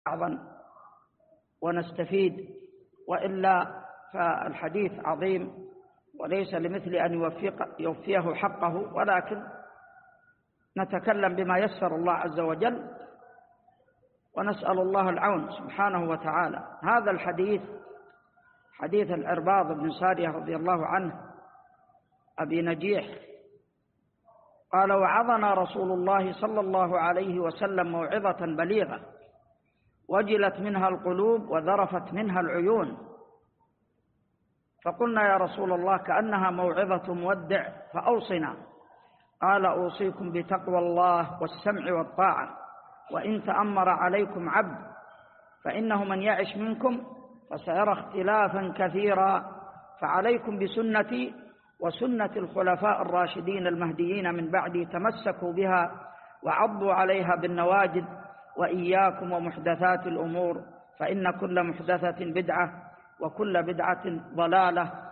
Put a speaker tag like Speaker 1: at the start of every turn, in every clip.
Speaker 1: بعضا ونستفيد، وإلا فالحديث عظيم وليس لمثل أن يوفيه حقه، ولكن نتكلم بما يسر الله عز وجل ونسأل الله العون سبحانه وتعالى. هذا الحديث حديث العرباض بن سارية رضي الله عنه أبي نجيح قال: وعظنا رسول الله صلى الله عليه وسلم موعظة بليغة وجلت منها القلوب وذرفت منها العيون، فقلنا يا رسول الله كأنها موعظة مودع فأوصنا. قال: أوصيكم بتقوى الله والسمع والطاعة، وإن تأمر عليكم عبد فإنه من يعش منكم فسيرى اختلافا كثيرا، فعليكم بسنتي وسنة الخلفاء الراشدين المهديين من بعدي، تمسكوا بها وعضوا عليها بالنواجذ، وإياكم ومحدثات الأمور فإن كل محدثة بدعة وكل بدعة ضلالة.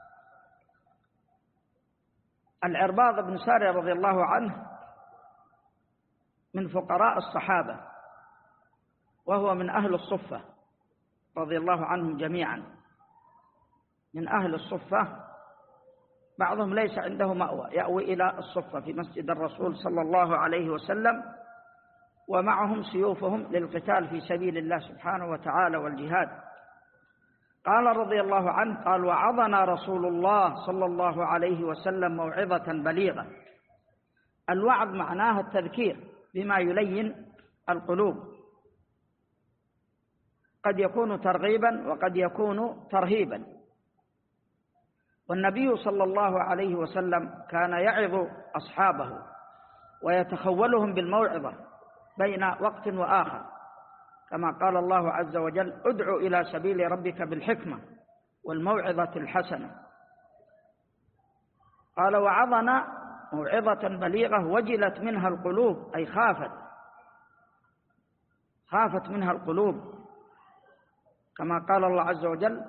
Speaker 1: العرباض بن سارية رضي الله عنه من فقراء الصحابة، وهو من أهل الصفة رضي الله عنهم جميعا، من أهل الصفة، بعضهم ليس عنده مأوى يأوي إلى الصفة في مسجد الرسول صلى الله عليه وسلم، ومعهم سيوفهم للقتال في سبيل الله سبحانه وتعالى والجهاد. قال رضي الله عنه: قال: وعظنا رسول الله صلى الله عليه وسلم موعظة بليغة. الوعظ معناه التذكير بما يلين القلوب، قد يكون ترغيبا وقد يكون ترهيبا، والنبي صلى الله عليه وسلم كان يعظ أصحابه ويتخولهم بالموعظة بين وقت وآخر، كما قال الله عز وجل: ادع إلى سبيل ربك بالحكمة والموعظة الحسنة. قال: وعظنا موعظة بليغة وجلت منها القلوب، أي خافت منها القلوب، كما قال الله عز وجل: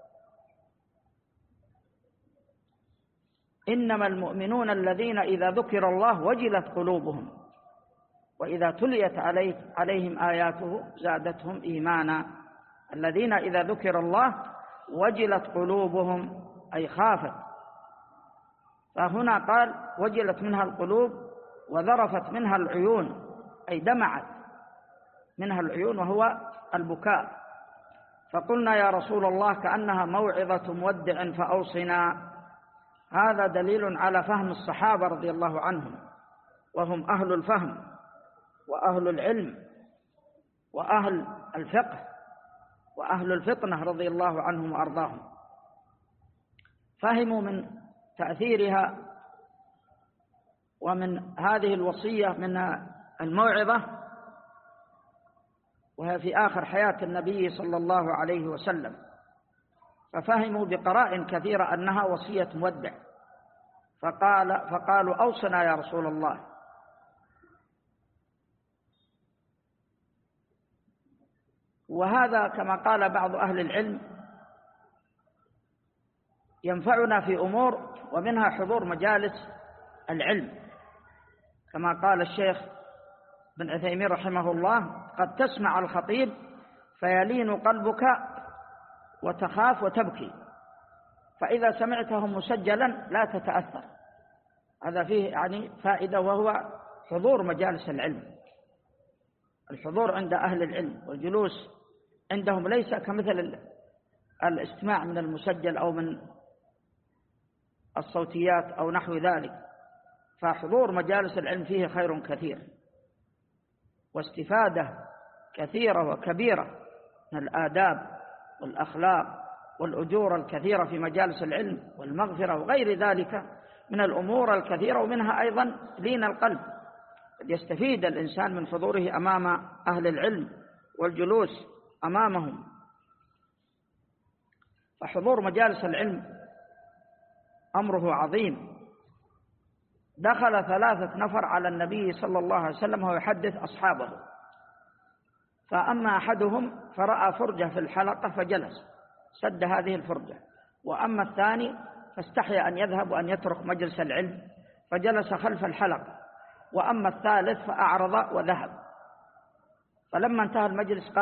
Speaker 1: إنما المؤمنون الذين إذا ذكر الله وجلت قلوبهم وإذا تليت عليهم آياته زادتهم إيمانا. الذين إذا ذكر الله وجلت قلوبهم، أي خافت. فهنا قال: وجلت منها القلوب وذرفت منها العيون، أي دمعت منها العيون، وهو البكاء. فقلنا يا رسول الله كأنها موعظة مودع فأوصنا. هذا دليل على فهم الصحابة رضي الله عنهم، وهم أهل الفهم وأهل العلم وأهل الفقه وأهل الفطنة رضي الله عنهم وأرضاهم، فهموا من تأثيرها ومن هذه الوصية من الموعظة، وهي في آخر حياة النبي صلى الله عليه وسلم، ففهموا بقراء كثيرة أنها وصية مودع، فقالوا أوصنا يا رسول الله. وهذا كما قال بعض أهل العلم ينفعنا في أمور، ومنها حضور مجالس العلم، كما قال الشيخ بن عثيمين رحمه الله: قد تسمع الخطيب فيلين قلبك وتخاف وتبكي، فإذا سمعته مسجلا لا تتأثر. هذا فيه يعني فائدة، وهو حضور مجالس العلم، الحضور عند أهل العلم والجلوس عندهم ليس كمثل الاستماع من المسجل أو من الصوتيات أو نحو ذلك، فحضور مجالس العلم فيه خير كثير واستفادة كثيرة وكبيرة من الآداب والأخلاق والأجور الكثيرة في مجالس العلم والمغفرة وغير ذلك من الأمور الكثيرة، ومنها أيضا لين القلب. قد يستفيد الإنسان من حضوره أمام أهل العلم والجلوس أمامهم. فحضور مجالس العلم أمره عظيم. دخل 3 نفر على النبي صلى الله عليه وسلم وهو يحدث أصحابه، فأما أحدهم فرأى فرجة في الحلقة فجلس سد هذه الفرجة، وأما الثاني فاستحيا أن يذهب وأن يترك مجلس العلم فجلس خلف الحلقة، وأما الثالث فأعرض وذهب. فلما انتهى المجلس قال